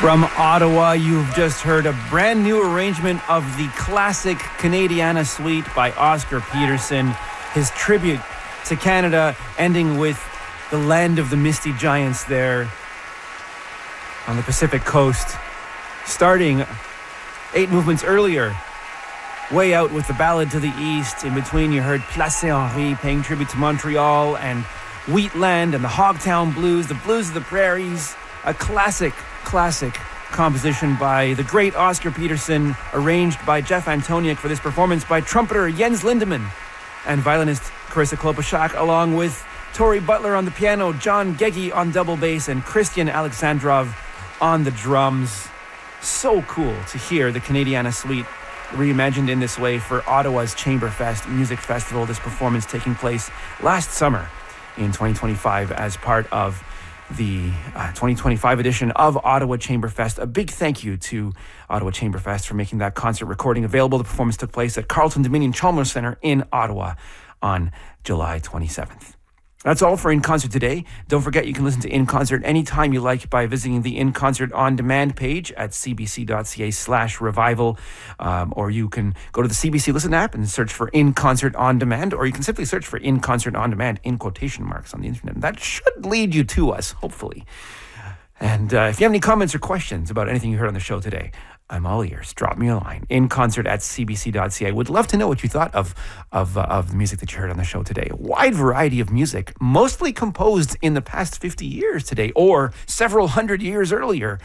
From Ottawa, you've just heard a brand new arrangement of the classic Canadiana Suite by Oscar Peterson, his tribute to Canada, ending with the land of the misty giants there on the Pacific coast, starting 8 movements earlier, way out with the Ballad to the East. In between, you heard Place Henri paying tribute to Montreal, and Wheatland and the Hogtown Blues, the Blues of the Prairies, a classic composition by the great Oscar Peterson, arranged by Jeff Antoniuk for this performance by trumpeter Jens Lindemann and violinist Carissa Klobuchak, along with Tori Butler on the piano, John Geggy on double bass, and Christian Alexandrov on the drums. So cool to hear the Canadiana Suite reimagined in this way for Ottawa's Chamberfest Music Festival. This performance taking place last summer in 2025 as part of the 2025 edition of Ottawa Chamberfest. A big thank you to Ottawa Chamberfest for making that concert recording available. The performance took place at Carleton Dominion Chalmers Centre in Ottawa on July 27th. That's all for In Concert today. Don't forget you can listen to In Concert anytime you like by visiting the In Concert On Demand page at cbc.ca/revival. Or you can go to the CBC Listen app and search for In Concert On Demand, or you can simply search for In Concert On Demand in quotation marks on the internet. And that should lead you to us, hopefully. And if you have any comments or questions about anything you heard on the show today, I'm all ears. Drop me a line. inconcert@cbc.ca. Would love to know what you thought of the music that you heard on the show today. A wide variety of music, mostly composed in the past 50 years today, or several hundred years earlier.